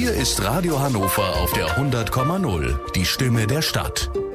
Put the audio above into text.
Hier ist Radio Hannover auf der 100,0, die Stimme der Stadt.